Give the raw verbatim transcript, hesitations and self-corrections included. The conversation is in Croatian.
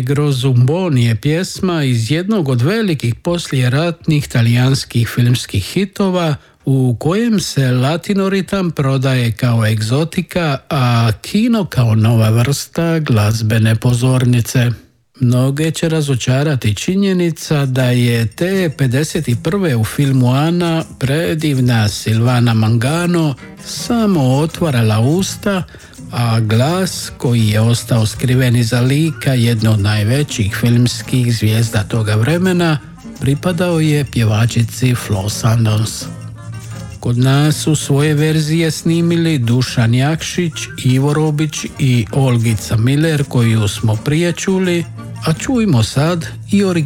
Allegro Zumboni je pjesma iz jednog od velikih poslijeratnih talijanskih filmskih hitova u kojem se latinoritam prodaje kao egzotika, a kino kao nova vrsta glazbene pozornice. Mnoge će razočarati činjenica da je te pedeset prve u filmu Ana predivna Silvana Mangano samo otvarala usta, a glas koji je ostao skriven iza lika jedne od najvećih filmskih zvijezda toga vremena pripadao je pjevačici Flo Sandons. Kod nas su svoje verzije snimili Dušan Jakšić, Ivo Robić i Olgica Miller koju smo prije čuli, a čujmo sad i originalno.